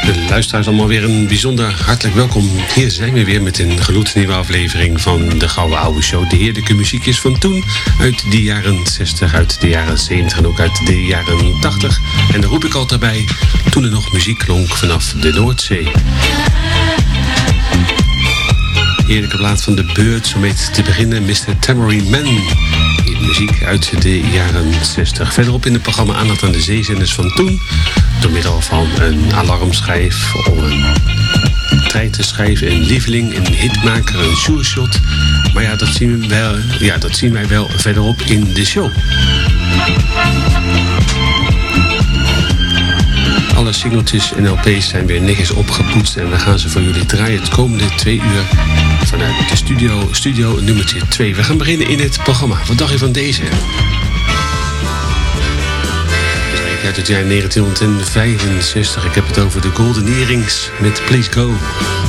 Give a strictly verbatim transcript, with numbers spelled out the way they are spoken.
De luisteraars allemaal weer een bijzonder hartelijk welkom. Hier zijn we weer met een gloednieuwe aflevering van de Gouden Oude Show. De heerlijke muziekjes van toen, uit de jaren zestig, uit de jaren zeventig en ook uit de jaren tachtig. En daar roep ik altijd bij, toen er nog muziek klonk vanaf de Noordzee. Heerlijke plaat van de Birds om mee te beginnen, mister Tambourine Man. Muziek uit de jaren zestig. Verderop in het programma aandacht aan de zeezenders van toen. Door middel van een alarmschijf, of een treitenschijf, een lieveling, een hitmaker, een sureshot. Maar ja dat, zien we wel, ja, dat zien wij wel verderop in de show. Alle singeltjes en L P's zijn weer netjes opgepoetst en we gaan ze voor jullie draaien het komende twee uur vanuit de studio, studio nummertje twee. We gaan beginnen in het programma. Wat dacht je van deze? Uit het jaar negentien vijfenzestig. Ik heb het over de Golden Earrings met Please Go.